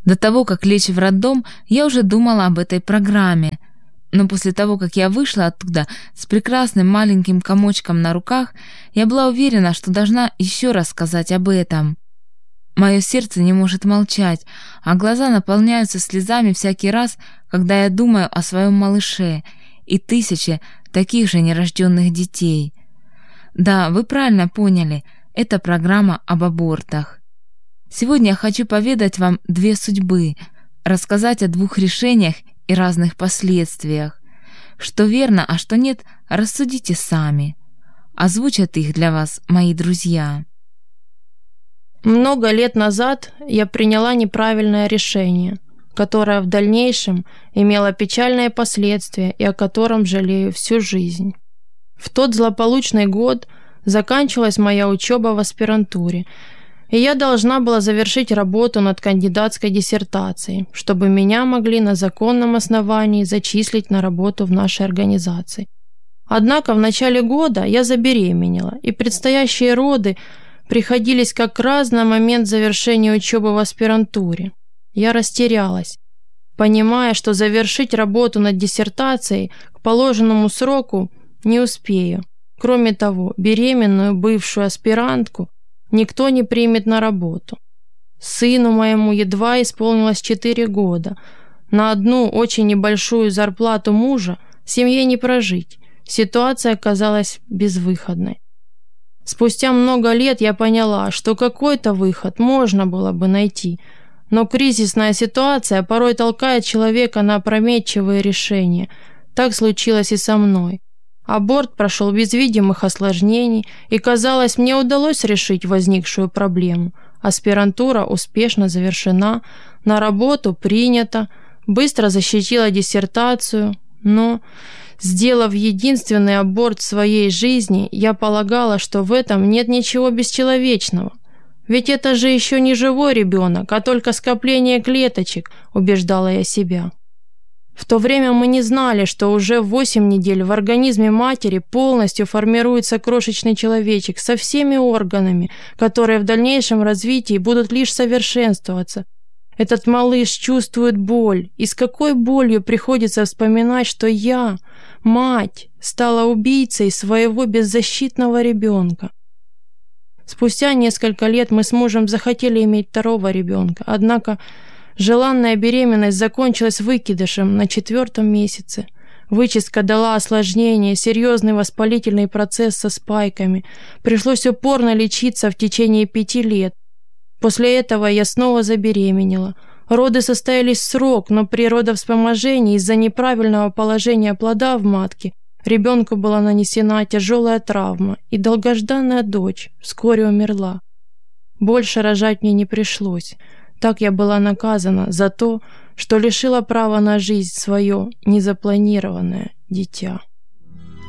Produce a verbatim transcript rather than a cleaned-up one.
До того, как лечь в роддом, я уже думала об этой программе. Но после того, как я вышла оттуда с прекрасным маленьким комочком на руках, я была уверена, что должна еще раз сказать об этом. Мое сердце не может молчать, а глаза наполняются слезами всякий раз, когда я думаю о своем малыше и тысяче таких же нерожденных детей. Да, вы правильно поняли, это программа об абортах. Сегодня я хочу поведать вам две судьбы, рассказать о двух решениях и разных последствиях. Что верно, а что нет, рассудите сами. Озвучат их для вас мои друзья. Много лет назад я приняла неправильное решение, которое в дальнейшем имело печальные последствия и о котором жалею всю жизнь. В тот злополучный год заканчивалась моя учеба в аспирантуре, и я должна была завершить работу над кандидатской диссертацией, чтобы меня могли на законном основании зачислить на работу в нашей организации. Однако в начале года я забеременела, и предстоящие роды приходились как раз на момент завершения учебы в аспирантуре. Я растерялась, понимая, что завершить работу над диссертацией к положенному сроку не успею. Кроме того, беременную бывшую аспирантку никто не примет на работу. Сыну моему едва исполнилось четыре года. На одну очень небольшую зарплату мужа семье не прожить. Ситуация оказалась безвыходной. Спустя много лет я поняла, что какой-то выход можно было бы найти, но кризисная ситуация порой толкает человека на опрометчивые решения. Так случилось и со мной. Аборт прошел без видимых осложнений, и, казалось, мне удалось решить возникшую проблему. Аспирантура успешно завершена, на работу принята, быстро защитила диссертацию, но, сделав единственный аборт в своей жизни, я полагала, что в этом нет ничего бесчеловечного. Ведь это же еще не живой ребенок, а только скопление клеточек, убеждала я себя. В то время мы не знали, что уже в восемь недель в организме матери полностью формируется крошечный человечек со всеми органами, которые в дальнейшем развитии будут лишь совершенствоваться. Этот малыш чувствует боль, и с какой болью приходится вспоминать, что я, мать, стала убийцей своего беззащитного ребенка. Спустя несколько лет мы с мужем захотели иметь второго ребенка, однако желанная беременность закончилась выкидышем на четвертом месяце. Вычистка дала осложнение, серьезный воспалительный процесс со спайками. Пришлось упорно лечиться в течение пяти лет. После этого я снова забеременела. Роды состоялись в срок, но при родовспоможении из-за неправильного положения плода в матке ребенку была нанесена тяжелая травма, и долгожданная дочь вскоре умерла. Больше рожать мне не пришлось. Так я была наказана за то, что лишила права на жизнь свое незапланированное дитя.